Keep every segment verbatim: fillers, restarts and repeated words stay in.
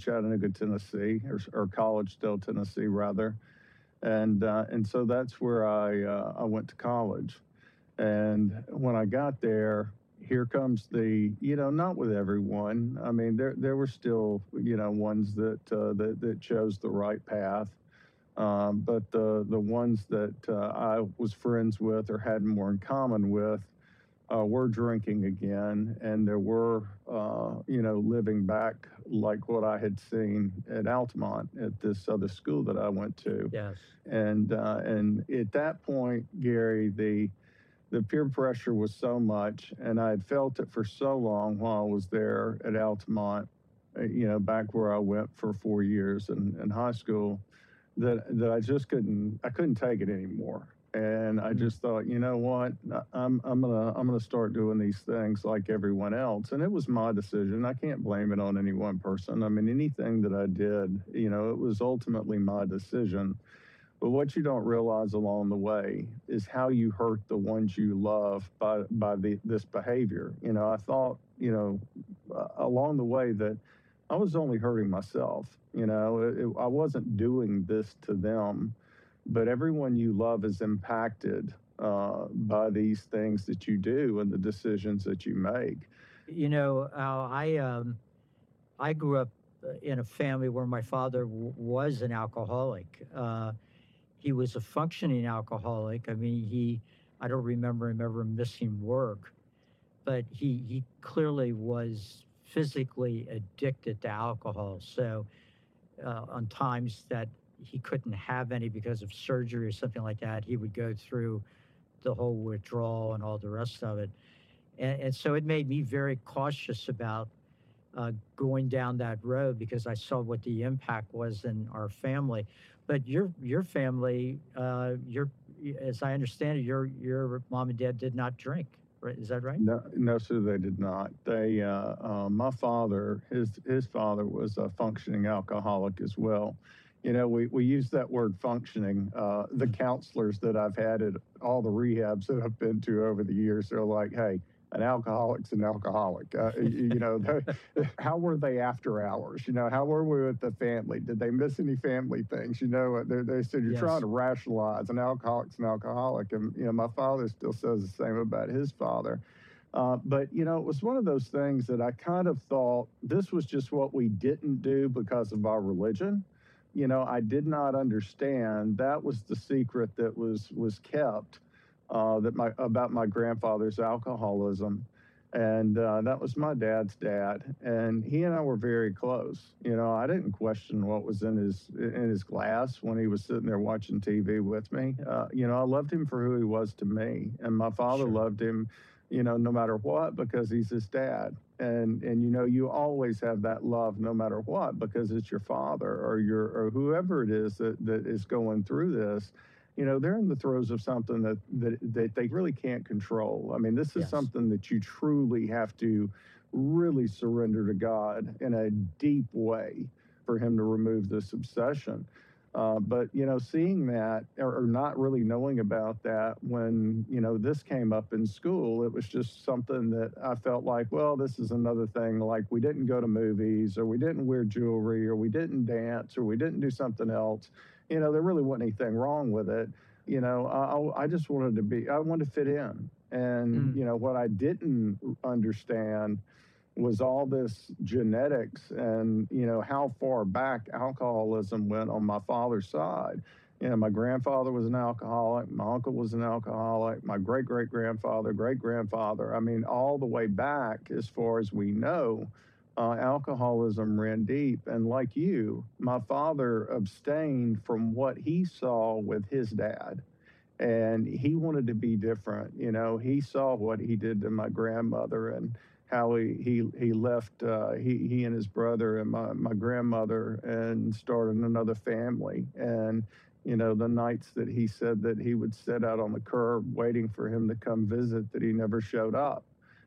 Chattanooga, Tennessee, or, or Collegedale, Tennessee, rather. And uh, and so that's where I uh, I went to college. And when I got there, here comes the, you know, not with everyone. I mean, there there were still, you know, ones that uh, that, that chose the right path. Um, but the the ones that uh, I was friends with or had more in common with uh, were drinking again, and there were, uh, you know, living back like what I had seen at Altamont at this other school that I went to. Yes. And uh, and at that point, Gary, the the peer pressure was so much, and I had felt it for so long while I was there at Altamont, uh, you know, back where I went for four years in, in high school, that that I just couldn't I couldn't take it anymore. And I Mhm. just thought, you know what, I'm I'm gonna I'm gonna start doing these things like everyone else. And it was my decision. I can't blame it on any one person. I mean, anything that I did, you know, it was ultimately my decision. But what you don't realize along the way is how you hurt the ones you love by by the, this behavior. You know, I thought, you know, uh, along the way that I was only hurting myself. You know, it, it, I wasn't doing this to them, but everyone you love is impacted uh, by these things that you do and the decisions that you make. You know, uh, I um, I grew up uh, in a family where my father w- was an alcoholic. Uh, he was a functioning alcoholic. I mean, he I don't remember him ever missing work, but he he clearly was physically addicted to alcohol. So uh, on times that he couldn't have any because of surgery or something like that, he would go through the whole withdrawal and all the rest of it. And, and so it made me very cautious about uh, going down that road because I saw what the impact was in our family. But your your family, uh, your as I understand it, your your mom and dad did not drink. Right? Is that right? No, no, sir, they did not. They, uh, uh, my father, his his father was a functioning alcoholic as well. You know, we, we use that word functioning. Uh, the counselors that I've had at all the rehabs that I've been to over the years are like, hey, an alcoholic's an alcoholic. Uh, you, you know, they, how were they after hours? You know, how were we with the family? Did they miss any family things? You know, they, they said you're trying Yes. to rationalize an alcoholic's an alcoholic. And, you know, my father still says the same about his father. Uh, but, you know, it was one of those things that I kind of thought this was just what we didn't do because of our religion. You know, I did not understand that was the secret that was was kept uh, that my about my grandfather's alcoholism, and uh, that was my dad's dad, and he and I were very close. You know, I didn't question what was in his in his glass when he was sitting there watching T V with me. Uh, you know, I loved him for who he was to me, and my father Sure. loved him, you know, no matter what, because he's his dad. And and you know, you always have that love no matter what, because it's your father or your or whoever it is that, that is going through this. You know, they're in the throes of something that, that that they really can't control. I mean, this is Yes. something that you truly have to really surrender to God in a deep way for him to remove this obsession. Uh, but you know, seeing that or, or not really knowing about that when you know this came up in school, it was just something that I felt like, well, this is another thing. Like we didn't go to movies, or we didn't wear jewelry, or we didn't dance, or we didn't do something else. You know, there really wasn't anything wrong with it. You know, I, I just wanted to be, I wanted to fit in. And Mm. you know, what I didn't understand was all this genetics and you know how far back alcoholism went on my father's side. You know, my grandfather was an alcoholic, my uncle was an alcoholic, my great great grandfather, great grandfather. I mean, all the way back as far as we know, uh, alcoholism ran deep. And like you, my father abstained from what he saw with his dad, and he wanted to be different. You know, he saw what he did to my grandmother and how he he he left uh, he he and his brother and my my grandmother and started another family. And you know, the nights that he said that he would sit out on the curb waiting for him to come visit, that he never showed up.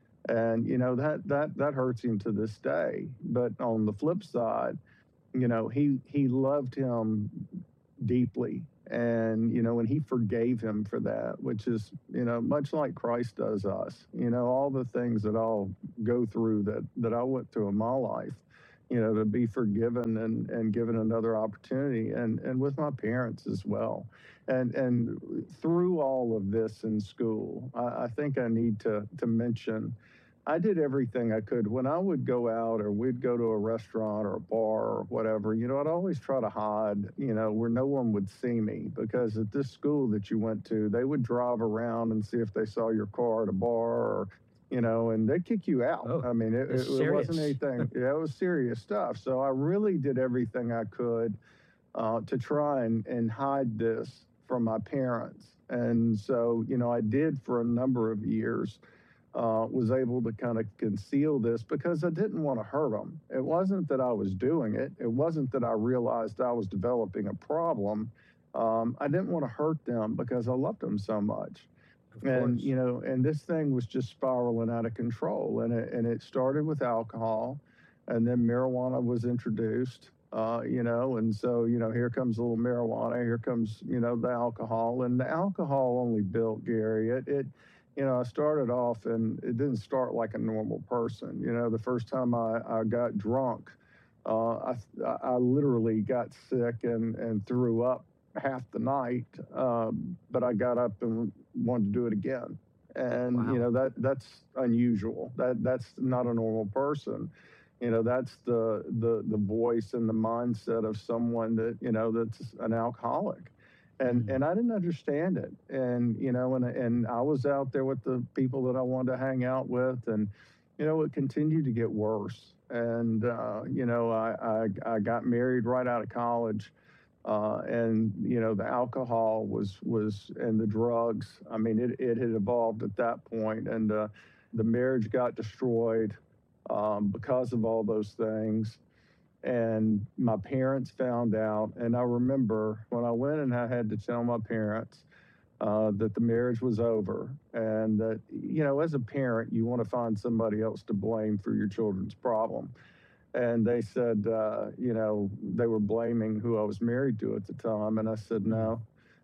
And you know that that that hurts him to this day. But on the flip side, you know, he he loved him deeply. And, you know, and he forgave him for that, which is, you know, much like Christ does us. You know, all the things that I'll go through that, that I went through in my life, you know, to be forgiven and, and given another opportunity, and, and with my parents as well. And, and through all of this in school, I, I think I need to, to mention I did everything I could. When I would go out or we'd go to a restaurant or a bar or whatever, you know, I'd always try to hide, you know, where no one would see me, because at this school that you went to, they would drive around and see if they saw your car at a bar, or, you know, and they'd kick you out. Oh, I mean, it, it, it's it wasn't serious. anything, yeah, it was serious stuff. So I really did everything I could uh, to try and, and hide this from my parents. And so, you know, I did for a number of years. Uh, was able to kind of conceal this because I didn't want to hurt them. It wasn't that I was doing it. It wasn't that I realized I was developing a problem. Um, I didn't want to hurt them because I loved them so much. Of And, course. you know, and this thing was just spiraling out of control. And it, and it started with alcohol, and then marijuana was introduced. Uh, you know, and so, you know, here comes a little marijuana, here comes, you know, the alcohol. And the alcohol only built, Gary. It, it you know, I started off and it didn't start like a normal person. You know, the first time I, I got drunk, uh, I, I literally got sick and, and threw up half the night, um, but I got up and wanted to do it again. And, Wow. you know, that that's unusual. That That's not a normal person. You know, that's the, the, the voice and the mindset of someone that, you know, that's an alcoholic. And, Mm. and I didn't understand it. And, you know, and, and I was out there with the people that I wanted to hang out with, and, you know, it continued to get worse. And, uh, you know, I, I, I got married right out of college. Uh, and, you know, the alcohol was, was, and the drugs, I mean, it, it had evolved at that point. And uh, the marriage got destroyed um, because of all those things. And my parents found out. And I remember when I went and I had to tell my parents uh, that the marriage was over, and that, you know, as a parent, you want to find somebody else to blame for your children's problem. And they said, uh, you know, they were blaming who I was married to at the time. And I said, no,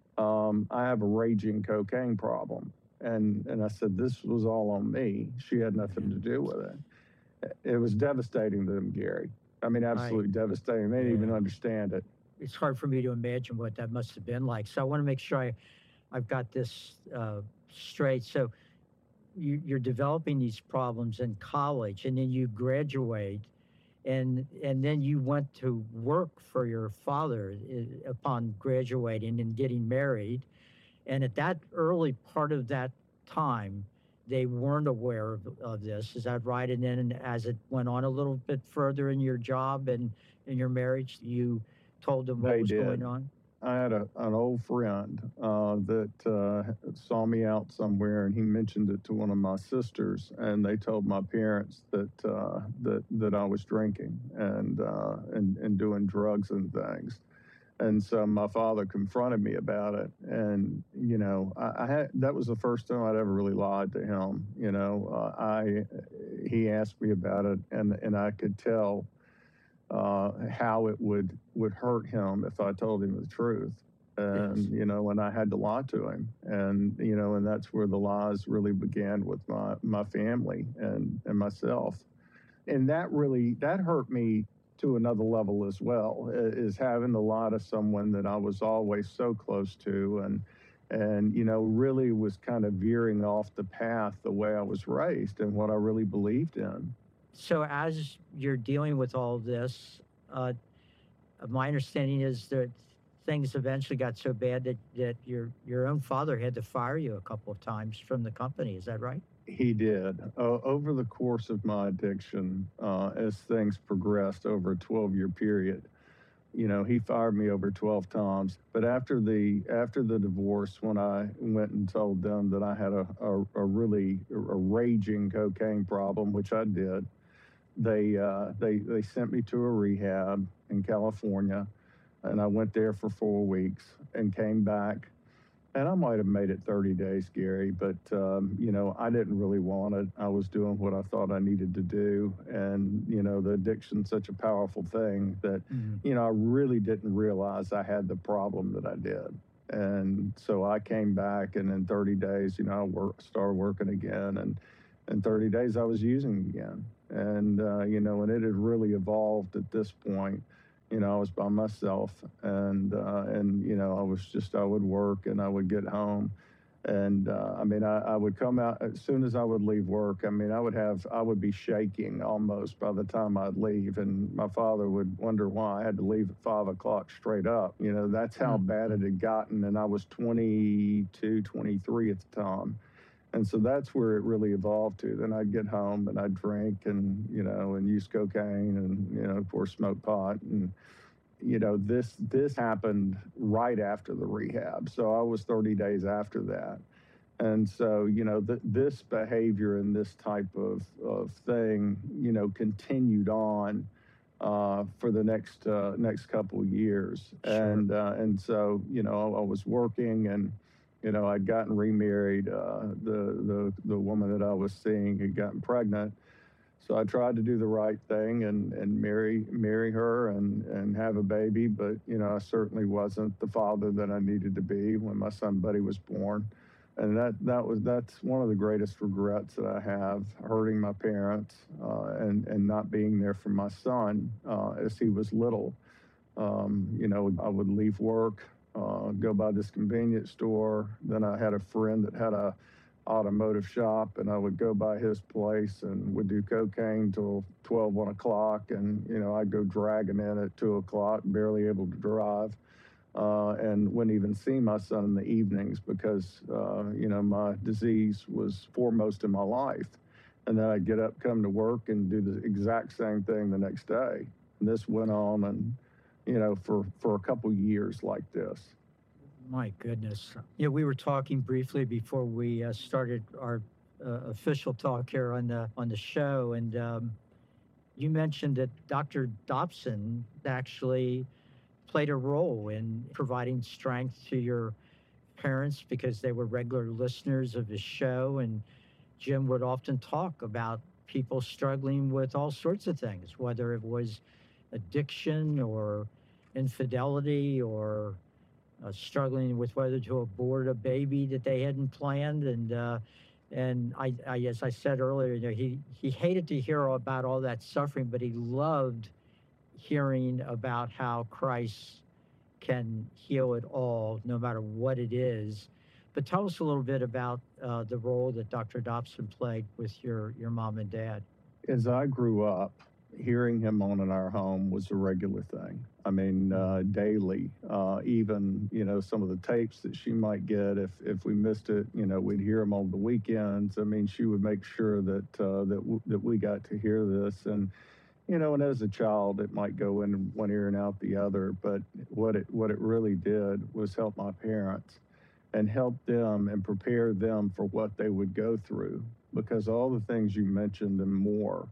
um, I have a raging cocaine problem. And, and I said, this was all on me. She had nothing to do with it. It was devastating to them, Gary. I mean, I, absolutely devastating. They didn't even yeah, understand it. it's hard for me to imagine what that must have been like. So I want to make sure I, I've got this uh, straight. So you, you're developing these problems in college, and then you graduate, and and then you went to work for your father uh, upon graduating and getting married. And at that early part of that time, they weren't aware of, of this. Is that right? And then as it went on a little bit further in your job and in your marriage, you told them what They was going did. on? I had a, an old friend uh, that uh, saw me out somewhere, and he mentioned it to one of my sisters, and they told my parents that uh, that that I was drinking and uh, and and doing drugs and things. And so my father confronted me about it, and you know, I, I had that was the first time I'd ever really lied to him. You know, uh, I he asked me about it, and and I could tell uh, how it would would hurt him if I told him the truth. And Yes. you know, and I had to lie to him, and you know, and that's where the lies really began with my my family and and myself. And that really that hurt me to another level as well, is having to lie to someone that I was always so close to, and and you know, really was kind of veering off the path the way I was raised and what I really believed in. So as you're dealing with all of this, uh, my understanding is that things eventually got so bad that, that your your own father had to fire you a couple of times from the company. Is that right? He did. Uh, over the course of my addiction, uh, as things progressed over a twelve year period, you know, he fired me over twelve times. But after the after the divorce, when I went and told them that I had a, a, a really a raging cocaine problem, which I did, they uh, they they sent me to a rehab in California, and I went there for four weeks and came back. And I might have made it thirty days, Gary, but um, you know, I didn't really want it. I was doing what I thought I needed to do, and you know, the addiction's such a powerful thing that, Mm-hmm. you know, I really didn't realize I had the problem that I did. And so I came back, and in thirty days, you know, I work, started working again, and in thirty days, I was using again. And, uh, you know, and it had really evolved at this point. You know, I was by myself, and, uh, and, you know, I was just, I would work and I would get home. And uh, I mean, I, I would come out as soon as I would leave work. I mean, I would have, I would be shaking almost by the time I'd leave. And my father would wonder why I had to leave at five o'clock straight up. You know, that's how bad it had gotten. And I was twenty-two, twenty-three at the time. And so that's where it really evolved to. Then I'd get home and I'd drink and, you know, and use cocaine and, you know, of course, smoke pot. And, you know, this this happened right after the rehab. So I was thirty days after that. And so, you know, th- this behavior and this type of, of thing, you know, continued on uh, for the next uh, next couple of years. Sure. And uh, and so, you know, I was working and, you know, I'd gotten remarried. Uh, the, the, the woman that I was seeing had gotten pregnant. So I tried to do the right thing and, and marry marry her and, and have a baby, but you know I certainly wasn't the father that I needed to be when my son Buddy was born, and that that was that's one of the greatest regrets that I have, hurting my parents uh, and and not being there for my son uh, as he was little. Um, you know I would leave work, uh, go by this convenience store. Then I had a friend that had a automotive shop, and I would go by his place and would do cocaine till twelve, one o'clock. And, you know, I'd go dragging in at two o'clock, barely able to drive, uh, and wouldn't even see my son in the evenings because, uh, you know, my disease was foremost in my life. And then I'd get up, come to work, and do the exact same thing the next day. And this went on, and, you know, for, for a couple years like this. My goodness. Yeah, we were talking briefly before we uh, started our uh, official talk here on the on the show, and um, you mentioned that Doctor Dobson actually played a role in providing strength to your parents because they were regular listeners of his show, and Jim would often talk about people struggling with all sorts of things, whether it was addiction or infidelity or uh, struggling with whether to abort a baby that they hadn't planned. And uh, and I, I, as I said earlier, you know, he he hated to hear about all that suffering, but he loved hearing about how Christ can heal it all, no matter what it is. But tell us a little bit about uh, the role that Doctor Dobson played with your your mom and dad. As I grew up, hearing him on in our home was a regular thing. I mean, uh, daily, uh, even, you know, some of the tapes that she might get, if, if we missed it, you know, we'd hear them on the weekends. I mean, she would make sure that, uh, that, w- that we got to hear this. And, you know, and as a child, it might go in one ear and out the other. But what it, what it really did was help my parents and help them and prepare them for what they would go through. Because all the things you mentioned and more,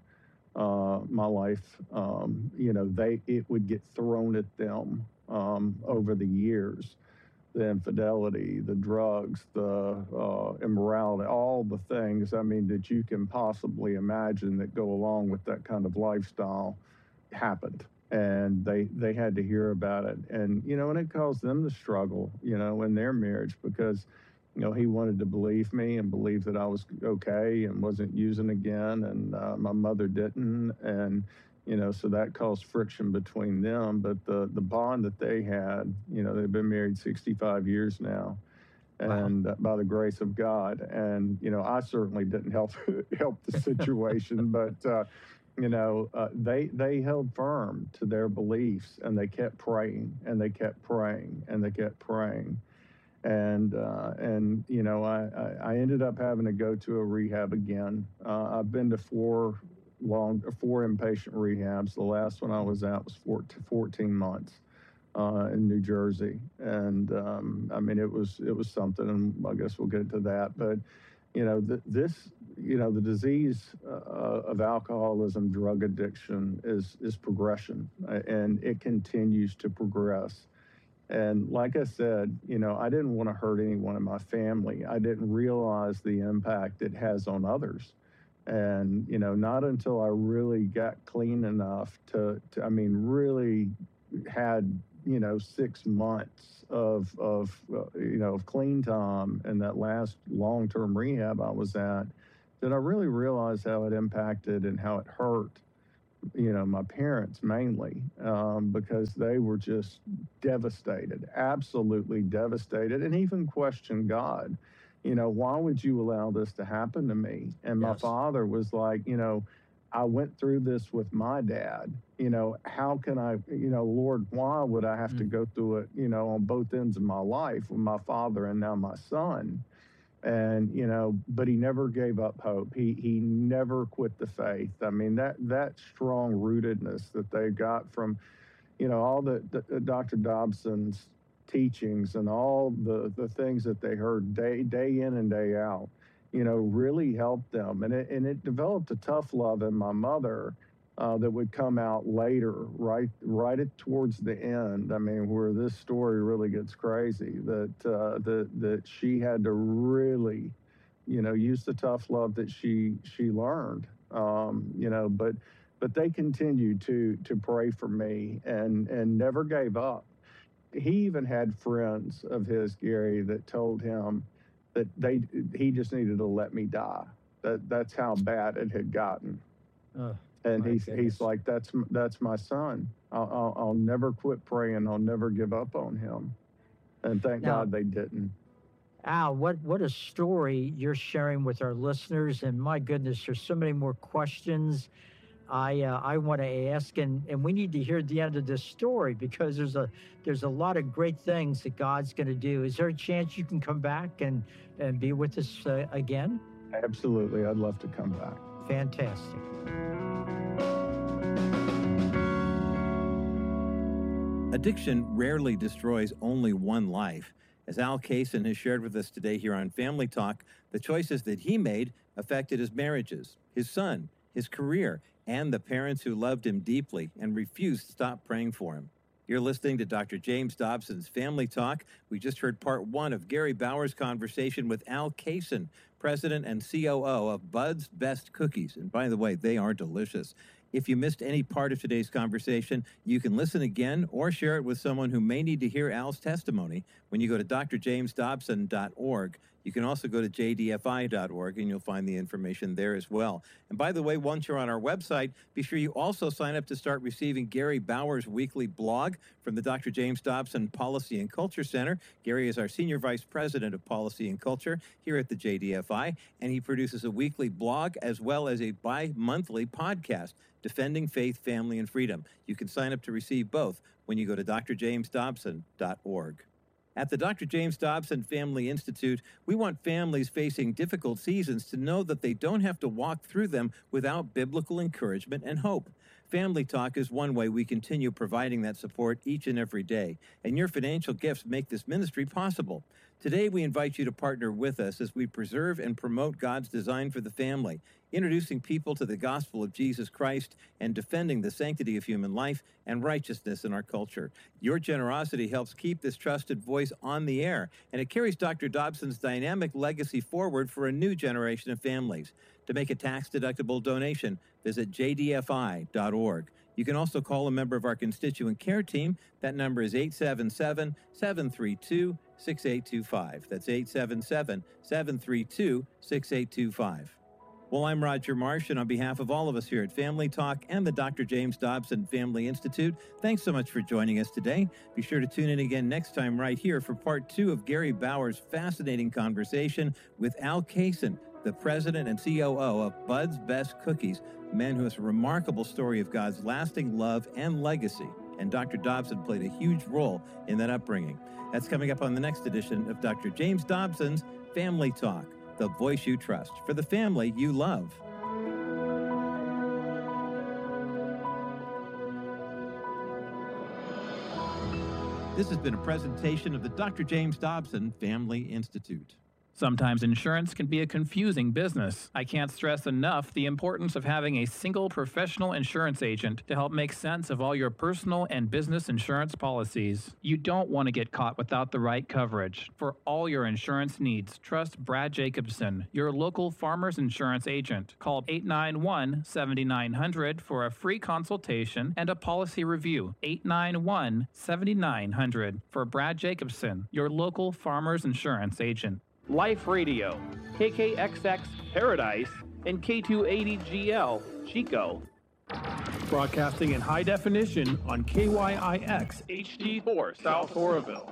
uh, my life, um, you know, they it would get thrown at them um, over the years. The infidelity, the drugs, the uh, immorality, all the things, I mean, that you can possibly imagine that go along with that kind of lifestyle happened. And they, they had to hear about it. And, you know, and it caused them to struggle, you know, in their marriage because, you know, he wanted to believe me and believe that I was okay and wasn't using again. And uh, my mother didn't. And, you know, so that caused friction between them. But the, the bond that they had, you know, they've been married sixty-five years now. Wow. And uh, by the grace of God. And, you know, I certainly didn't help help the situation, but, uh, you know, uh, they they held firm to their beliefs, and they kept praying, and they kept praying, and they kept praying. And, uh, and you know, I, I, I ended up having to go to a rehab again. Uh, I've been to four long, four inpatient rehabs. The last one I was at was fourteen months uh, in New Jersey. And, um, I mean, it was, it was something, and I guess we'll get to that. But, you know, th- this, you know, the disease uh, of alcoholism, drug addiction is, is progression, uh, and it continues to progress. And like I said, you know, I didn't want to hurt anyone in my family. I didn't realize the impact it has on others. And, you know, not until I really got clean enough to, to I mean, really had, you know, six months of, of uh, you know, of clean time in that last long-term rehab I was at, did I really realize how it impacted and how it hurt, you know, my parents mainly, um, because they were just devastated, absolutely devastated, and even questioned God. You know, why would you allow this to happen to me? And my Yes. father was like, you know, I went through this with my dad. You know, how can I, you know, Lord, why would I have to Mm. go through it, you know, on both ends of my life with my father and now my son? And you know, but he never gave up hope. He he never quit the faith. I mean, that that strong rootedness that they got from, you know, all the, the Doctor Dobson's teachings and all the the things that they heard day day in and day out, you know, really helped them. And it and it developed a tough love in my mother. Uh, that would come out later, right, right at towards the end. I mean, where this story really gets crazy. That uh, that that she had to really, you know, use the tough love that she she learned. Um, you know, but but they continued to to pray for me and and never gave up. He even had friends of his, Gary, that told him that they he just needed to let me die. That that's how bad it had gotten. Oh, And my he's goodness. he's like, that's that's my son. I'll, I'll I'll never quit praying. I'll never give up on him. And thank Now, God they didn't. Al, what, what a story you're sharing with our listeners. And my goodness, there's so many more questions I uh, I want to ask, and, and we need to hear the end of this story because there's a there's a lot of great things that God's going to do. Is there a chance you can come back and, and be with us uh, again? Absolutely, I'd love to come back. Fantastic. Addiction rarely destroys only one life. As Al Kaysen has shared with us today here on Family Talk, the choices that he made affected his marriages, his son, his career, and the parents who loved him deeply and refused to stop praying for him. You're listening to Doctor James Dobson's Family Talk. We just heard part one of Gary Bauer's conversation with Al Kaysen, president and C O O of Bud's Best Cookies. And by the way, they are delicious. If you missed any part of today's conversation, you can listen again or share it with someone who may need to hear Al's testimony when you go to d r james dobson dot org. You can also go to j d f i dot org and you'll find the information there as well. And by the way, once you're on our website, be sure you also sign up to start receiving Gary Bauer's weekly blog from the Doctor James Dobson Policy and Culture Center. Gary is our Senior Vice President of Policy and Culture here at the J D F I, and he produces a weekly blog as well as a bi-monthly podcast, Defending Faith, Family, and Freedom. You can sign up to receive both when you go to d r james dobson dot org. At the Doctor James Dobson Family Institute, we want families facing difficult seasons to know that they don't have to walk through them without biblical encouragement and hope. Family Talk is one way we continue providing that support each and every day, and your financial gifts make this ministry possible. Today, we invite you to partner with us as we preserve and promote God's design for the family, introducing people to the gospel of Jesus Christ and defending the sanctity of human life and righteousness in our culture. Your generosity helps keep this trusted voice on the air, and it carries Doctor Dobson's dynamic legacy forward for a new generation of families. To make a tax-deductible donation, visit j d f i dot org. You can also call a member of our constituent care team. That number is eight seven seven, seven three two, six eight two five. That's eight seven seven, seven three two, six eight two five. Well, I'm Roger Marsh, and on behalf of all of us here at Family Talk and the Doctor James Dobson Family Institute, thanks so much for joining us today. Be sure to tune in again next time right here for part two of Gary Bauer's fascinating conversation with Al Kaysen, the president and C O O of Bud's Best Cookies, a man who has a remarkable story of God's lasting love and legacy. And Doctor Dobson played a huge role in that upbringing. That's coming up on the next edition of Doctor James Dobson's Family Talk, the voice you trust for the family you love. This has been a presentation of the Doctor James Dobson Family Institute. Sometimes insurance can be a confusing business. I can't stress enough the importance of having a single professional insurance agent to help make sense of all your personal and business insurance policies. You don't want to get caught without the right coverage. For all your insurance needs, trust Brad Jacobson, your local Farmers Insurance agent. Call eight nine one, seven nine zero zero for a free consultation and a policy review. eight nine one, seven nine zero zero for Brad Jacobson, your local Farmers Insurance agent. Life Radio, K K X X Paradise, and K two eighty G L, Chico. Broadcasting in high definition on K Y I X H D four South Oroville.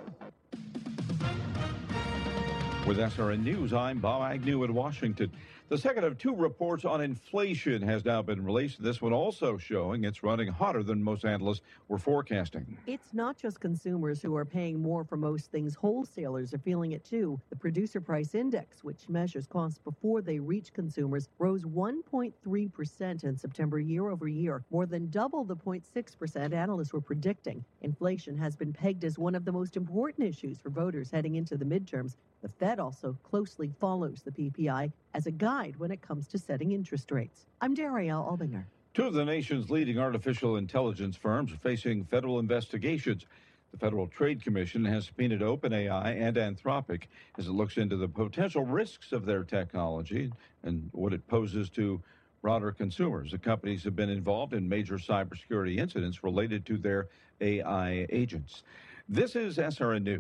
With S R N News, I'm Bob Agnew in Washington. The second of two reports on inflation has now been released. This one also showing it's running hotter than most analysts were forecasting. It's not just consumers who are paying more for most things. Wholesalers are feeling it too. The Producer Price Index, which measures costs before they reach consumers, rose one point three percent in September year over year, more than double the zero point six percent analysts were predicting. Inflation has been pegged as one of the most important issues for voters heading into the midterms. The Fed also closely follows the P P I as a guide when it comes to setting interest rates. I'm Darielle Albinger. Two of the nation's leading artificial intelligence firms are facing federal investigations. The Federal Trade Commission has subpoenaed OpenAI and Anthropic as it looks into the potential risks of their technology and what it poses to broader consumers. The companies have been involved in major cybersecurity incidents related to their A I agents. This is S R N News.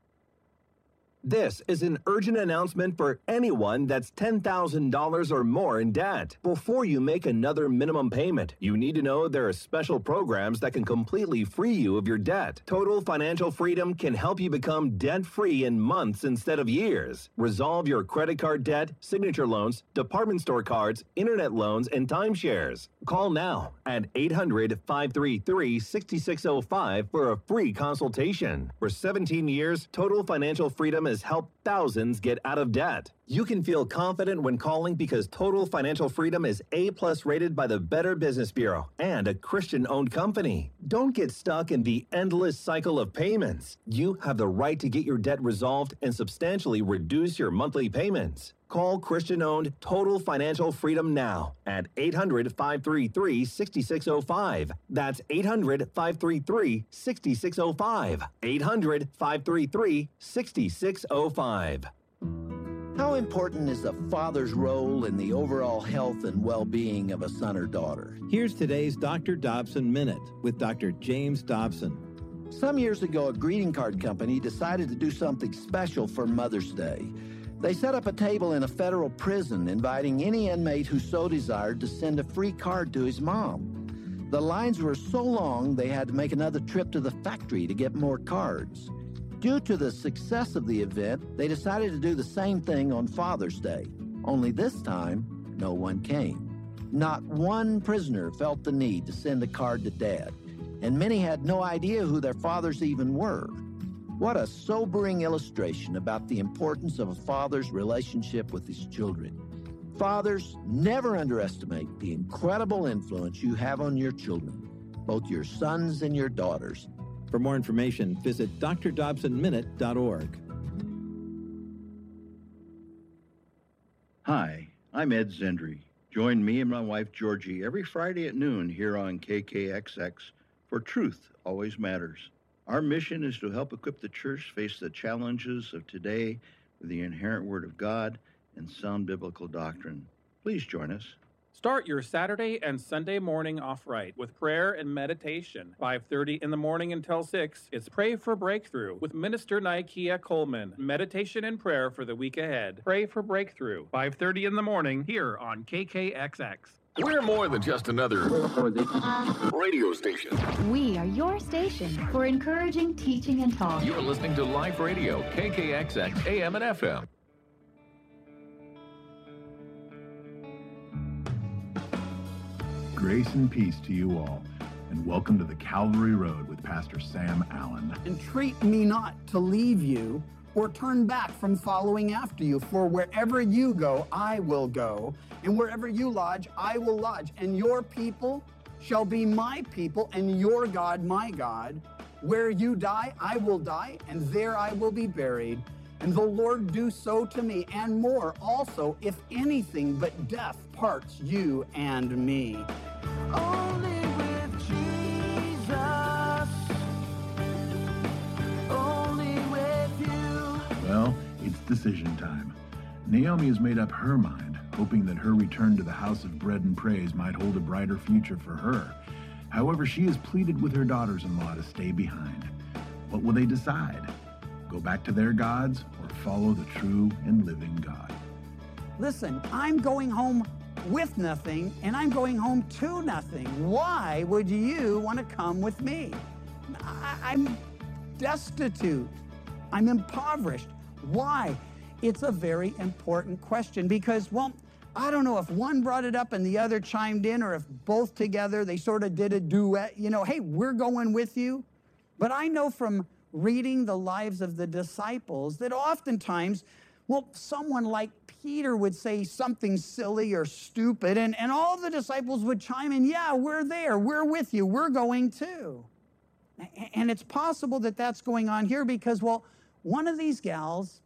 This is an urgent announcement for anyone that's ten thousand dollars or more in debt. Before you make another minimum payment, you need to know there are special programs that can completely free you of your debt. Total Financial Freedom can help you become debt-free in months instead of years. Resolve your credit card debt, signature loans, department store cards, internet loans, and timeshares. Call now at eight hundred, five three three, six six zero five for a free consultation. For seventeen years, Total Financial Freedom is help thousands get out of debt. You can feel confident when calling because Total Financial Freedom is A-plus rated by the Better Business Bureau and a Christian-owned company. Don't get stuck in the endless cycle of payments. You have the right to get your debt resolved and substantially reduce your monthly payments. Call Christian-owned Total Financial Freedom now at eight hundred, five three three, six six zero five. That's eight hundred, five three three, six six zero five. eight hundred, five three three, six six zero five. How important is a father's role in the overall health and well-being of a son or daughter? Here's today's Doctor Dobson Minute with Doctor James Dobson. Some years ago, a greeting card company decided to do something special for Mother's Day. They set up a table in a federal prison, inviting any inmate who so desired to send a free card to his mom. The lines were so long, they had to make another trip to the factory to get more cards. Due to the success of the event, they decided to do the same thing on Father's Day. Only this time, no one came. Not one prisoner felt the need to send a card to Dad, and many had no idea who their fathers even were. What a sobering illustration about the importance of a father's relationship with his children. Fathers, never underestimate the incredible influence you have on your children, both your sons and your daughters. For more information, visit d r dobson minute dot org. Hi, I'm Ed Zendry. Join me and my wife Georgie every Friday at noon here on K K X X for Truth Always Matters. Our mission is to help equip the church face the challenges of today with the inherent Word of God and sound biblical doctrine. Please join us. Start your Saturday and Sunday morning off right with prayer and meditation. five thirty in the morning until six, it's Pray for Breakthrough with Minister Nikeia Coleman. Meditation and prayer for the week ahead. Pray for Breakthrough, five thirty in the morning here on K K X X. We're more than just another radio station. We are your station for encouraging, teaching, and talk. You're listening to Life Radio, K K X X, A M and F M. Grace and peace to you all, and welcome to the Calvary Road with Pastor Sam Allen. Entreat me not to leave you or turn back from following after you, for wherever you go, I will go, and wherever you lodge, I will lodge, and your people shall be my people, and your God my God. Where you die, I will die, and there I will be buried. And the Lord do so to me, and more also, if anything but death parts you and me. Only with Jesus, only with you. Well, it's decision time. Naomi has made up her mind, hoping that her return to the house of bread and praise might hold a brighter future for her. However, she has pleaded with her daughters-in-law to stay behind. What will they decide? Go back to their gods or follow the true and living God? Listen, I'm going home with nothing, and I'm going home to nothing. Why would you want to come with me? I, I'm destitute. I'm impoverished. Why? It's a very important question because, well, I don't know if one brought it up and the other chimed in, or if both together, they sort of did a duet, you know, hey, we're going with you. But I know from reading the lives of the disciples that oftentimes, well, someone like Peter would say something silly or stupid, and, and all the disciples would chime in, yeah, we're there, we're with you, we're going too. And it's possible that that's going on here because, well, one of these gals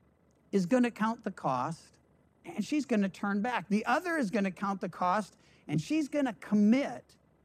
is going to count the cost, and she's going to turn back. The other is going to count the cost, and she's going to commit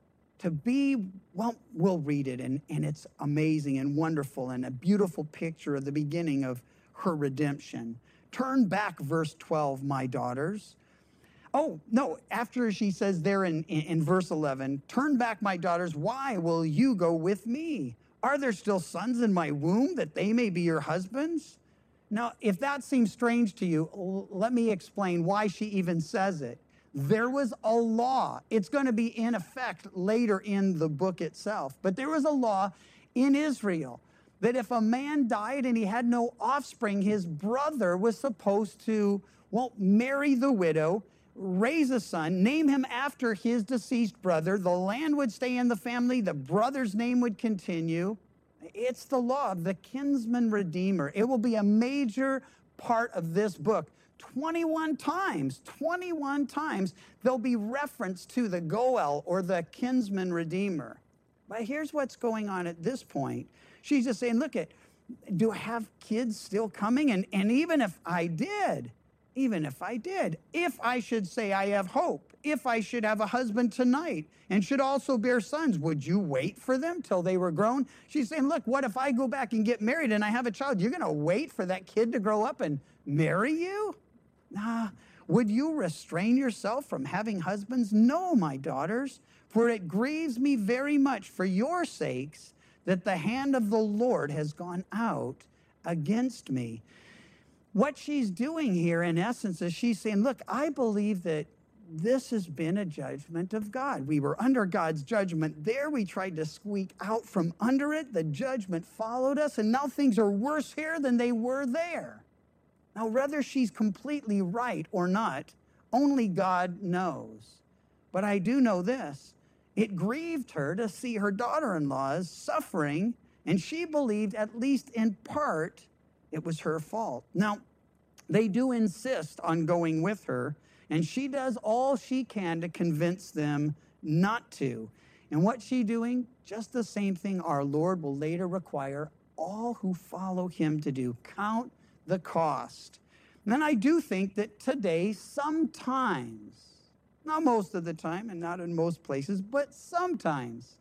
to be, well, we'll read it, and, and it's amazing and wonderful and a beautiful picture of the beginning of her redemption. Turn back, verse twelve, my daughters. Oh, no, after she says there in, in, in verse eleven, turn back, my daughters, why will you go with me? Are there still sons in my womb that they may be your husbands? Now, if that seems strange to you, l- let me explain why she even says it. There was a law. It's going to be in effect later in the book itself. But there was a law in Israel that if a man died and he had no offspring, his brother was supposed to, well, marry the widow, raise a son, name him after his deceased brother. The land would stay in the family. The brother's name would continue. It's the law of the kinsman redeemer. It will be a major part of this book. twenty-one times, twenty-one times, there'll be reference to the Goel or the kinsman redeemer. But here's what's going on at this point. She's just saying, look, at, do I have kids still coming? And, and even if I did, even if I did, if I should say I have hope, if I should have a husband tonight and should also bear sons, would you wait for them till they were grown? She's saying, look, what if I go back and get married and I have a child? You're going to wait for that kid to grow up and marry you? Nah. Would you restrain yourself from having husbands? No, my daughters, for it grieves me very much for your sakes that the hand of the Lord has gone out against me. What she's doing here, in essence, is she's saying, look, I believe that this has been a judgment of God. We were under God's judgment there. We tried to squeak out from under it. The judgment followed us, and now things are worse here than they were there. Now, whether she's completely right or not, only God knows. But I do know this. It grieved her to see her daughter-in-laws suffering, and she believed, at least in part, it was her fault. Now, they do insist on going with her, and she does all she can to convince them not to. And what's she doing? Just the same thing our Lord will later require all who follow him to do. Count the cost. And then I do think that today, sometimes, not most of the time and not in most places, but sometimes,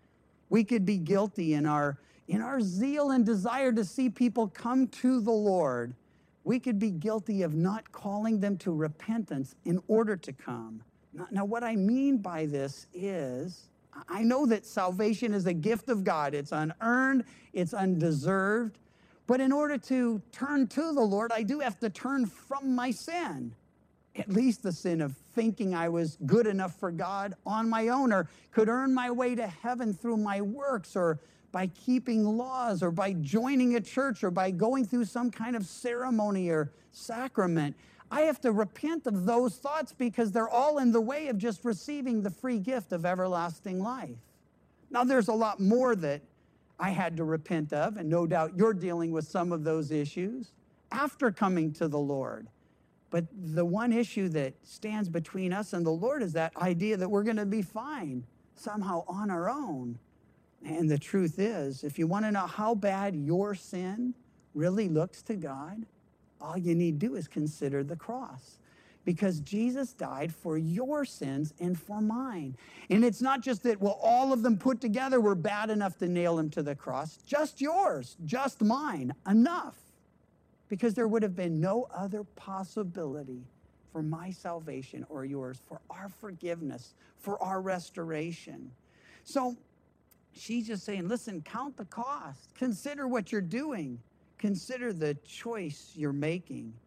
we could be guilty in our in our zeal and desire to see people come to the Lord. We could be guilty of not calling them to repentance in order to come. Now, now, what I mean by this is, I know that salvation is a gift of God. It's unearned, it's undeserved. But in order to turn to the Lord, I do have to turn from my sin. At least the sin of thinking I was good enough for God on my own, or could earn my way to heaven through my works, or by keeping laws, or by joining a church, or by going through some kind of ceremony or sacrament. I have to repent of those thoughts because they're all in the way of just receiving the free gift of everlasting life. Now, there's a lot more that I had to repent of, and no doubt you're dealing with some of those issues after coming to the Lord. But the one issue that stands between us and the Lord is that idea that we're going to be fine somehow on our own. And the truth is, if you want to know how bad your sin really looks to God, all you need to do is consider the cross. Because Jesus died for your sins and for mine. And it's not just that, well, all of them put together were bad enough to nail him to the cross. Just yours, just mine, enough. Because there would have been no other possibility for my salvation or yours, for our forgiveness, for our restoration. So she's just saying, listen, count the cost. Consider what you're doing. Consider the choice you're making.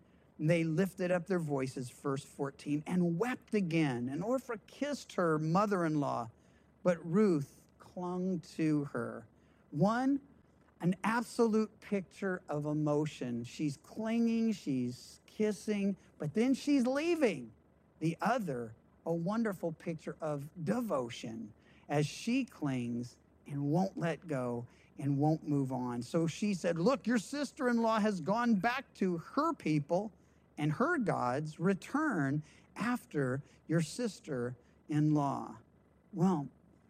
And they lifted up their voices, verse fourteen, and wept again. And Orpah kissed her mother-in-law, but Ruth clung to her. One, an absolute picture of emotion. She's clinging, she's kissing, but then she's leaving. The other, a wonderful picture of devotion as she clings and won't let go and won't move on. So she said, look, your sister-in-law has gone back to her people and her gods. Return after your sister-in-law. Well,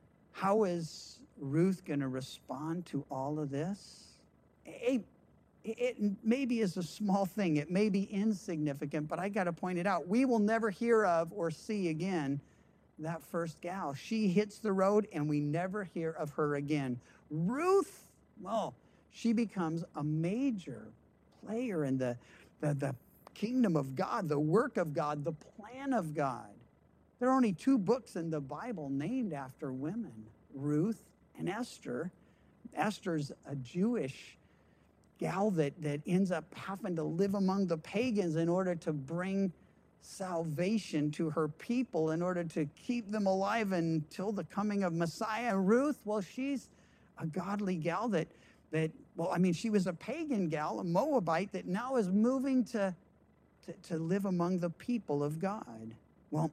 how is Ruth going to respond to all of this? It, it maybe is a small thing. It may be insignificant, but I got to point it out. We will never hear of or see again that first gal. She hits the road and we never hear of her again. Ruth, well, she becomes a major player in the, the, the kingdom of God, the work of God, the plan of God. There are only two books in the Bible named after women, Ruth and Esther. Esther's a Jewish gal that, that ends up having to live among the pagans in order to bring salvation to her people, in order to keep them alive until the coming of Messiah. Ruth, well, she's a godly gal that, that well, I mean, she was a pagan gal, a Moabite, that now is moving to, to, to live among the people of God. Well,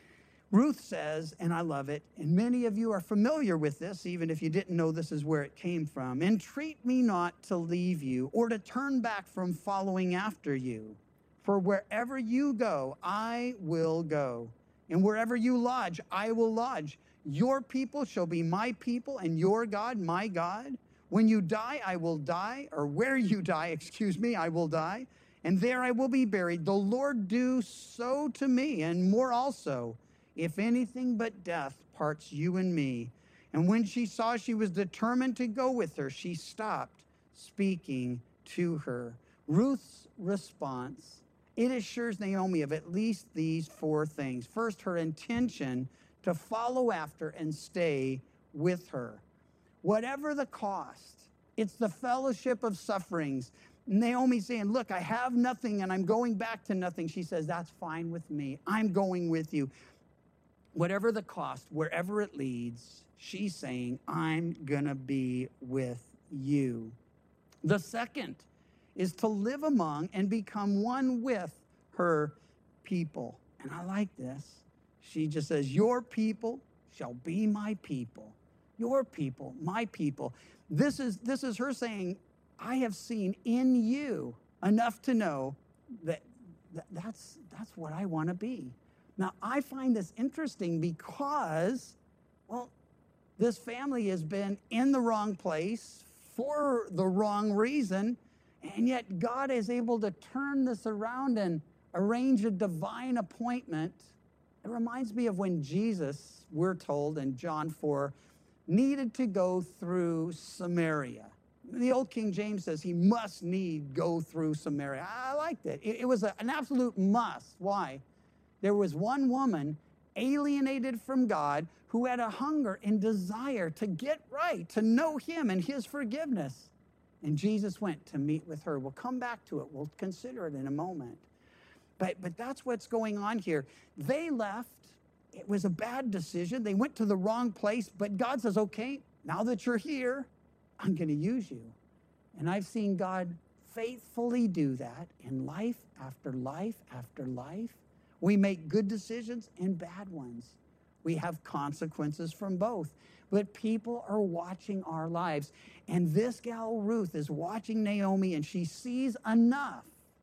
Ruth says, and I love it, and many of you are familiar with this, even if you didn't know this is where it came from. Entreat me not to leave you or to turn back from following after you. For wherever you go, I will go. And wherever you lodge, I will lodge. Your people shall be my people, and your God, my God. When you die, I will die, or where you die, excuse me, I will die. And there I will be buried. The Lord do so to me, and more also, if anything but death parts you and me. And when she saw she was determined to go with her, she stopped speaking to her. Ruth's response, it assures Naomi of at least these four things. First, her intention to follow after and stay with her. Whatever the cost, it's the fellowship of sufferings. Naomi saying, look, I have nothing and I'm going back to nothing. She says, that's fine with me. I'm going with you. Whatever the cost, wherever it leads, she's saying, I'm going to be with you. The second is to live among and become one with her people. And I like this. She just says, your people shall be my people. Your people, my people. This is, this is her saying, I have seen in you enough to know that, that that's, that's what I want to be. Now, I find this interesting because, well, this family has been in the wrong place for the wrong reason, and yet God is able to turn this around and arrange a divine appointment. It reminds me of when Jesus, we're told in John four, needed to go through Samaria. The old King James says he must need go through Samaria. I liked it. It, it was a, an absolute must. Why? There was one woman alienated from God who had a hunger and desire to get right, to know him and his forgiveness. And Jesus went to meet with her. We'll come back to it. We'll consider it in a moment. But, but that's what's going on here. They left. It was a bad decision. They went to the wrong place. But God says, okay, now that you're here, I'm going to use you. And I've seen God faithfully do that in life after life after life. We make good decisions and bad ones. We have consequences from both. But people are watching our lives. And this gal, Ruth, is watching Naomi, and she sees enough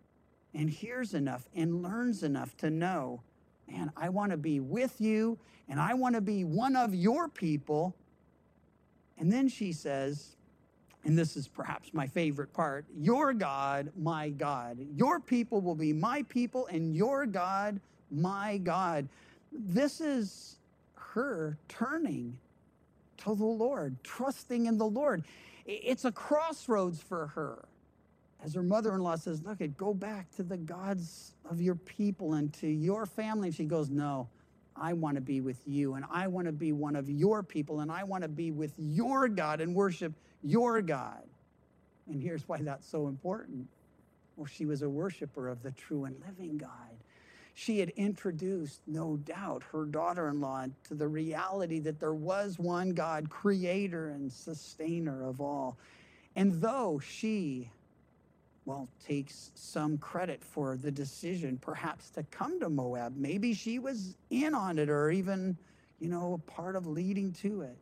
and hears enough and learns enough to know, man, I want to be with you, and I want to be one of your people. And then she says, and this is perhaps my favorite part, your God, my God. Your people will be my people, and your God, my God. This is her turning to the Lord, trusting in the Lord. It's a crossroads for her. As her mother-in-law says, look, go back to the gods of your people and to your family. And she goes, no, I want to be with you, and I want to be one of your people, and I want to be with your God and worship your God. And here's why that's so important. Well, she was a worshiper of the true and living God. She had introduced, no doubt, her daughter-in-law to the reality that there was one God, creator and sustainer of all. And though she, well, takes some credit for the decision perhaps to come to Moab, maybe she was in on it or even, you know, a part of leading to it.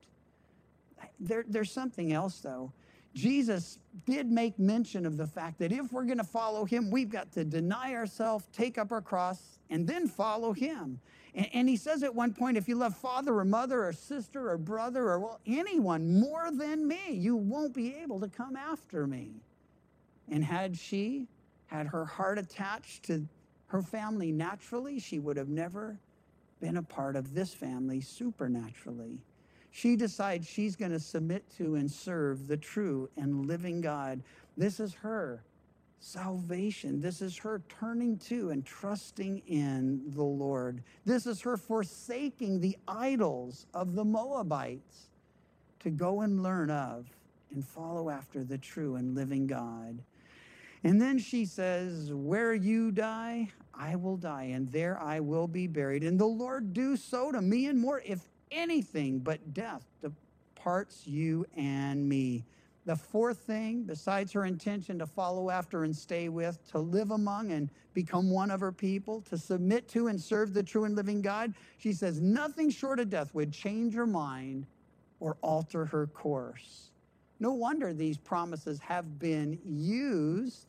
There, there's something else, though. Jesus did make mention of the fact that if we're going to follow him, we've got to deny ourselves, take up our cross, and then follow him. And, and he says at one point, if you love father or mother or sister or brother or, well, anyone more than me, you won't be able to come after me. And had she had her heart attached to her family naturally, she would have never been a part of this family supernaturally. She decides she's going to submit to and serve the true and living God. This is her salvation. This is her turning to and trusting in the Lord. This is her forsaking the idols of the Moabites to go and learn of and follow after the true and living God. And then she says, where you die, I will die, and there I will be buried. And the Lord do so to me and more, if anything but death departs you and me. The fourth thing, besides her intention to follow after and stay with, to live among and become one of her people, to submit to and serve the true and living God, she says nothing short of death would change her mind or alter her course. No wonder these promises have been used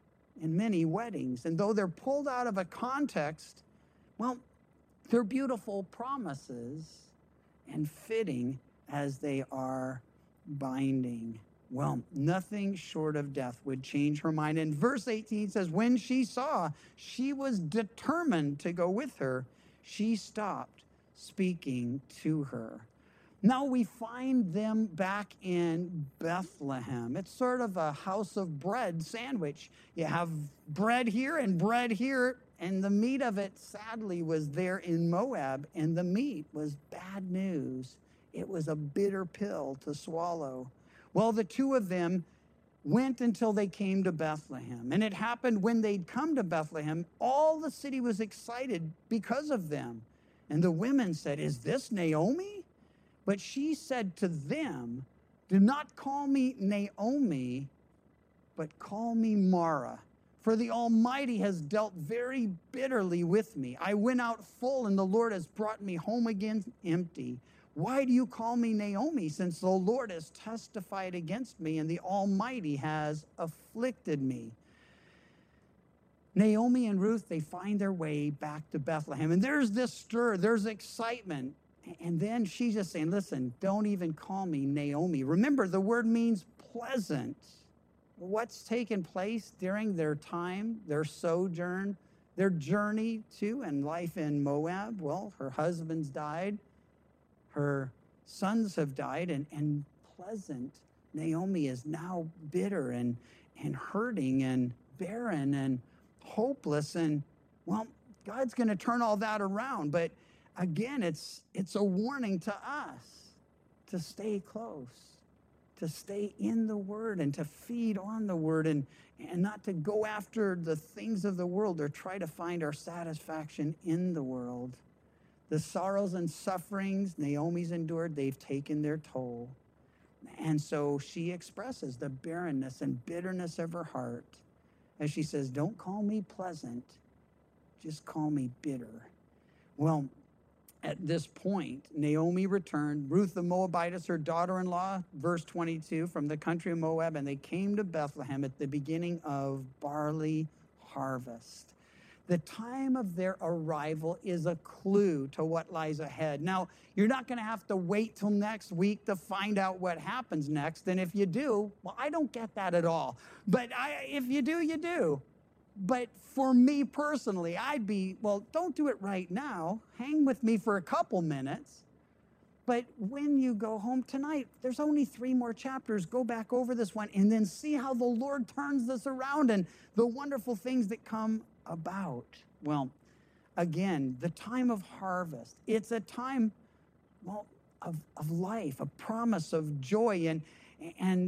in many weddings. And though they're pulled out of a context, well, they're beautiful promises and fitting as they are binding. Well, nothing short of death would change her mind. And verse eighteen says, when she saw she was determined to go with her, she stopped speaking to her. Now we find them back in Bethlehem. It's sort of a house of bread sandwich. You have bread here and bread here, and the meat of it, sadly, was there in Moab, and the meat was bad news. It was a bitter pill to swallow. Well, the two of them went until they came to Bethlehem. And it happened when they'd come to Bethlehem, all the city was excited because of them. And the women said, is this Naomi? But she said to them, do not call me Naomi, but call me Mara. For the Almighty has dealt very bitterly with me. I went out full, and the Lord has brought me home again empty. Why do you call me Naomi, since the Lord has testified against me, and the Almighty has afflicted me? Naomi and Ruth, they find their way back to Bethlehem. And there's this stir, there's excitement. And then she's just saying, listen, don't even call me Naomi. Remember, the word means pleasant. What's taken place during their time, their sojourn, their journey to and life in Moab? Well, her husband's died. Her sons have died. And, and pleasant, Naomi is now bitter and, and hurting and barren and hopeless. And, well, God's going to turn all that around. But again, it's it's a warning to us to stay close, to stay in the Word and to feed on the Word, and, and not to go after the things of the world or try to find our satisfaction in the world. The sorrows and sufferings Naomi's endured, they've taken their toll. And so she expresses the barrenness and bitterness of her heart as she says, don't call me pleasant, just call me bitter. Well, at this point, Naomi returned, Ruth the Moabitess, her daughter-in-law, verse twenty-two, from the country of Moab, and they came to Bethlehem at the beginning of barley harvest. The time of their arrival is a clue to what lies ahead. Now, you're not going to have to wait till next week to find out what happens next. And if you do, well, I don't get that at all. But I, if you do, you do. But for me personally, I'd be, well, don't do it right now. Hang with me for a couple minutes. But when you go home tonight, there's only three more chapters. Go back over this one and then see how the Lord turns this around and the wonderful things that come about. Well, again, the time of harvest. It's a time, well, of, of life, a promise of joy. And, and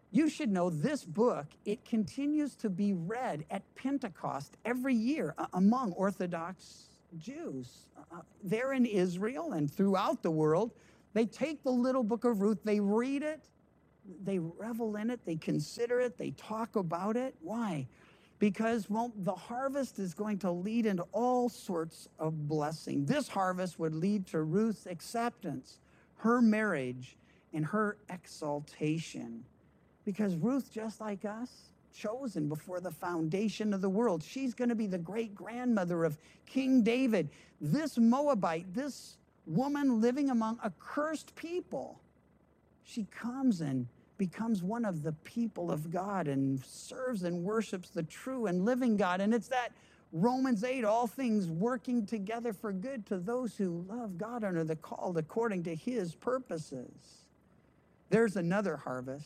You should know this book, it continues to be read at Pentecost every year uh, among Orthodox Jews. Uh, there in Israel and throughout the world, they take the little book of Ruth, they read it, they revel in it, they consider it, they talk about it. Why? Because, well, the harvest is going to lead into all sorts of blessing. This harvest would lead to Ruth's acceptance, her marriage, and her exaltation. Because Ruth, just like us, chosen before the foundation of the world. She's going to be the great-grandmother of King David. This Moabite, this woman living among a cursed people, she comes and becomes one of the people of God and serves and worships the true and living God. And it's that Romans eight, all things working together for good to those who love God and are the called according to his purposes. There's another harvest.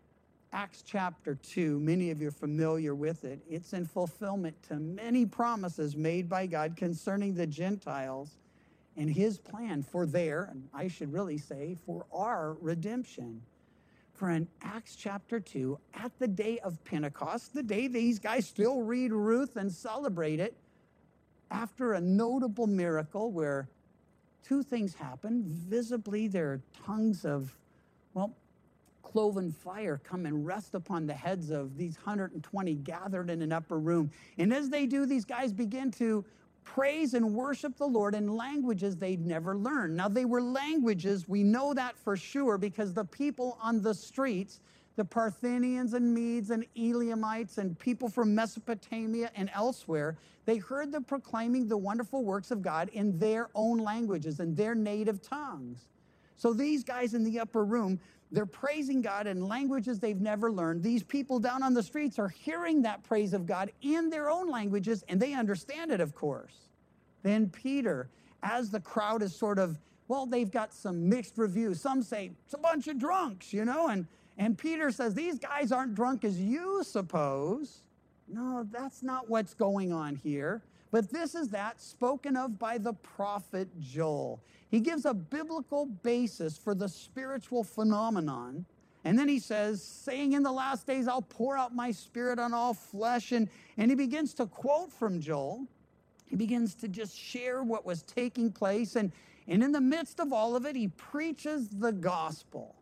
Acts chapter two, many of you are familiar with it. It's in fulfillment to many promises made by God concerning the Gentiles and his plan for their, and I should really say, for our redemption. For in Acts chapter two, at the day of Pentecost, the day these guys still read Ruth and celebrate it, after a notable miracle where two things happen. Visibly, there are tongues of, well, cloven fire come and rest upon the heads of these one hundred twenty gathered in an upper room. And as they do, these guys begin to praise and worship the Lord in languages they'd never learned. Now, they were languages, we know that for sure, because the people on the streets, the Parthians and Medes and Elamites and people from Mesopotamia and elsewhere, they heard them proclaiming the wonderful works of God in their own languages, in their native tongues. So these guys in the upper room, they're praising God in languages they've never learned. These people down on the streets are hearing that praise of God in their own languages, and they understand it, of course. Then Peter, as the crowd is sort of, well, they've got some mixed reviews. Some say, it's a bunch of drunks, you know, and, and Peter says, these guys aren't drunk as you suppose. No, that's not what's going on here. But this is that spoken of by the prophet Joel. He gives a biblical basis for the spiritual phenomenon. And then he says, saying in the last days, I'll pour out my spirit on all flesh. And, and he begins to quote from Joel. He begins to just share what was taking place. And, and in the midst of all of it, he preaches the gospel.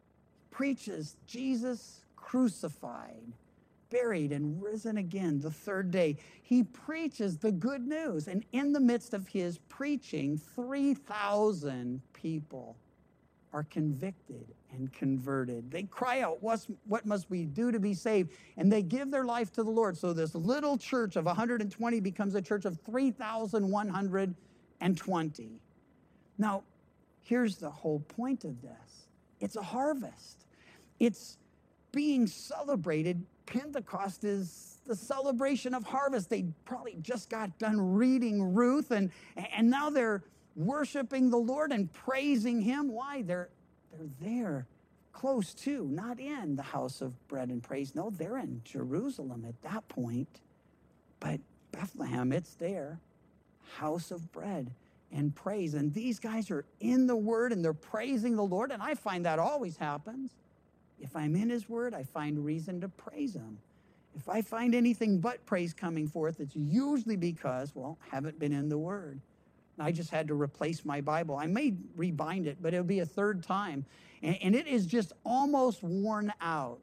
Preaches Jesus crucified, buried, and risen again the third day. He preaches the good news. And in the midst of his preaching, three thousand people are convicted and converted. They cry out, What's, what must we do to be saved? And they give their life to the Lord. So this little church of one hundred twenty becomes a church of three thousand one hundred twenty. Now, here's the whole point of this. It's a harvest. It's being celebrated. Pentecost is the celebration of harvest. They probably just got done reading Ruth, and, and now they're worshiping the Lord and praising him. Why? They're, they're there close to, not in the house of bread and praise. No, they're in Jerusalem at that point. But Bethlehem, it's there. House of bread and praise. And these guys are in the word and they're praising the Lord. And I find that always happens. If I'm in his word, I find reason to praise him. If I find anything but praise coming forth, it's usually because, well, I haven't been in the word. I just had to replace my Bible. I may rebind it, but it'll be a third time. And, and it is just almost worn out.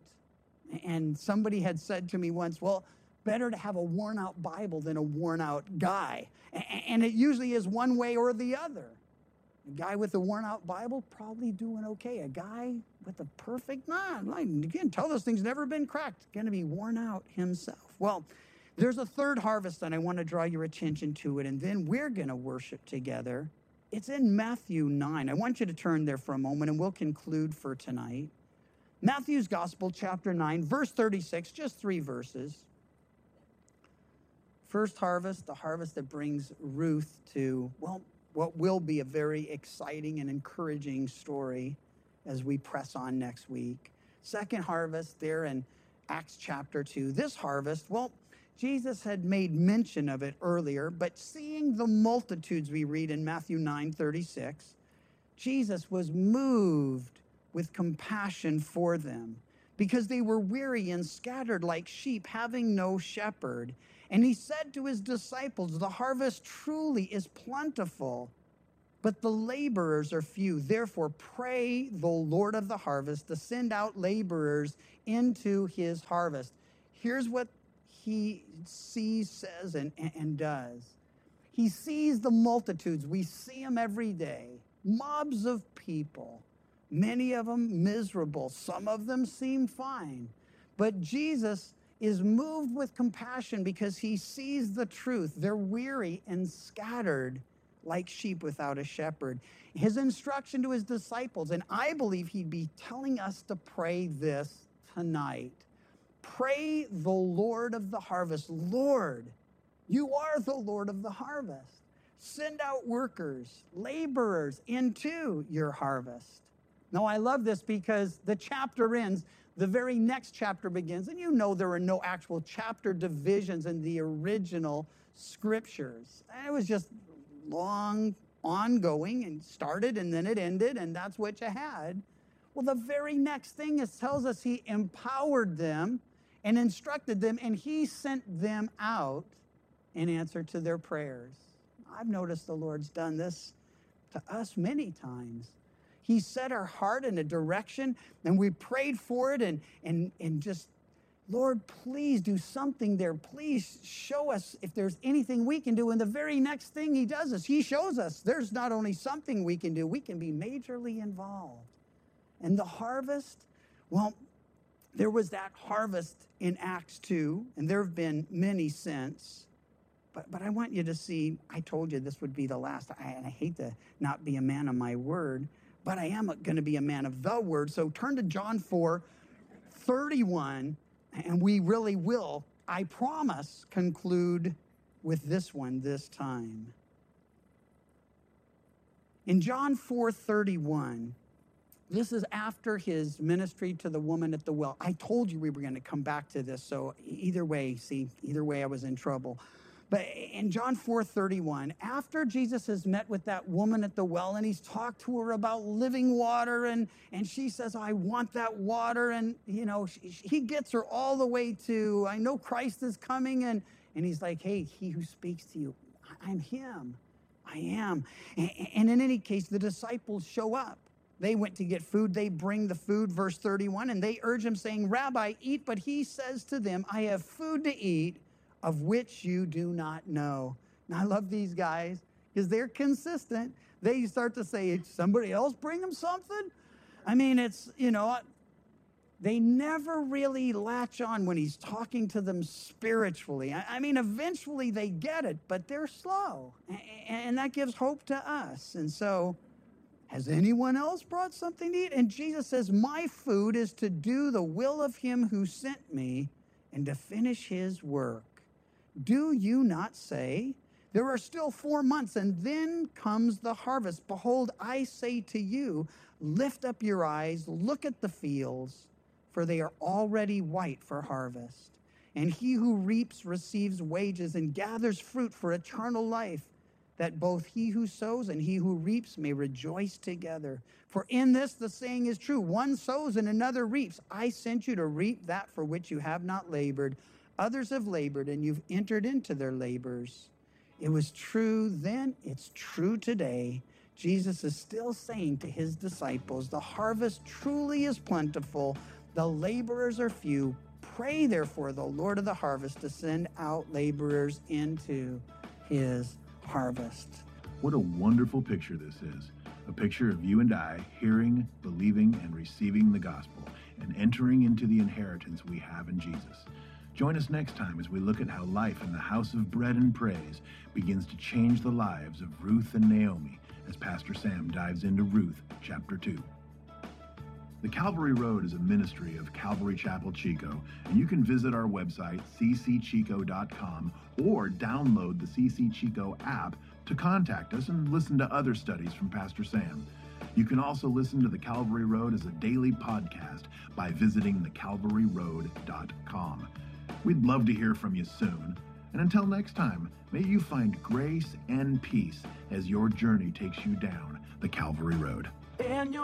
And somebody had said to me once, well, better to have a worn out Bible than a worn out guy. And, and it usually is one way or the other. A guy with a worn out Bible, probably doing okay. A guy with a perfect, nah, you can tell this thing's never been cracked. Going to be worn out himself. Well, there's a third harvest, and I want to draw your attention to it, and then we're going to worship together. It's in Matthew nine. I want you to turn there for a moment, and we'll conclude for tonight. Matthew's Gospel, chapter nine, verse thirty-six, just three verses. First harvest, the harvest that brings Ruth to, well, what will be a very exciting and encouraging story as we press on next week. Second harvest there in Acts chapter two. This harvest, well, Jesus had made mention of it earlier, but seeing the multitudes we read in Matthew nine thirty-six, Jesus was moved with compassion for them because they were weary and scattered like sheep, having no shepherd. And he said to his disciples, the harvest truly is plentiful, but the laborers are few. Therefore, pray the Lord of the harvest to send out laborers into his harvest. Here's what he sees, says, and, and does. He sees the multitudes. We see them every day. Mobs of people, many of them miserable. Some of them seem fine. But Jesus is moved with compassion because he sees the truth. They're weary and scattered like sheep without a shepherd. His instruction to his disciples, and I believe he'd be telling us to pray this tonight. Pray the Lord of the harvest. Lord, you are the Lord of the harvest. Send out workers, laborers into your harvest. Now, I love this because the chapter ends, the very next chapter begins, and you know there are no actual chapter divisions in the original scriptures. It was just long, ongoing, and started, and then it ended, and that's what you had. Well, the very next thing it tells us he empowered them and instructed them, and he sent them out in answer to their prayers. I've noticed the Lord's done this to us many times. He set our heart in a direction, and we prayed for it, and, and, and just, Lord, please do something there. Please show us if there's anything we can do. And the very next thing he does is he shows us there's not only something we can do, we can be majorly involved. And the harvest, well, there was that harvest in Acts two, and there have been many since. But, but I want you to see, I told you this would be the last. I, and I hate to not be a man of my word, but I am going to be a man of the word. So turn to John four thirty-one, and we really will, I promise, conclude with this one this time. In John four thirty-one, this is after his ministry to the woman at the well. I told you we were going to come back to this, so either way, see, either way I was in trouble. But in John four thirty-one, after Jesus has met with that woman at the well and he's talked to her about living water, and, and she says, I want that water. And, you know, she, he gets her all the way to, I know Christ is coming. And, and he's like, hey, he who speaks to you, I'm him. I am. And, and in any case, the disciples show up. They went to get food. They bring the food, verse thirty-one, and they urge him saying, Rabbi, eat. But he says to them, I have food to eat of which you do not know. Now, I love these guys because they're consistent. They start to say, somebody else bring them something? I mean, it's, you know, they never really latch on when he's talking to them spiritually. I, I mean, eventually they get it, but they're slow. And, and that gives hope to us. And so, has anyone else brought something to eat? And Jesus says, my food is to do the will of him who sent me and to finish his work. Do you not say, there are still four months, and then comes the harvest? Behold, I say to you, lift up your eyes, look at the fields, for they are already white for harvest. And he who reaps receives wages and gathers fruit for eternal life, that both he who sows and he who reaps may rejoice together. For in this the saying is true, one sows and another reaps. I sent you to reap that for which you have not labored. Others have labored, and you've entered into their labors. It was true then, it's true today. Jesus is still saying to his disciples, the harvest truly is plentiful, the laborers are few. Pray, therefore, the Lord of the harvest to send out laborers into his harvest. What a wonderful picture this is. A picture of you and I hearing, believing, and receiving the gospel and entering into the inheritance we have in Jesus. Join us next time as we look at how life in the house of bread and praise begins to change the lives of Ruth and Naomi as Pastor Sam dives into Ruth chapter two. The Calvary Road is a ministry of Calvary Chapel Chico, and you can visit our website, c c chico dot com, or download the C C Chico app to contact us and listen to other studies from Pastor Sam. You can also listen to the Calvary Road as a daily podcast by visiting the calvary road dot com. We'd love to hear from you soon. And until next time, may you find grace and peace as your journey takes you down the Calvary Road. And you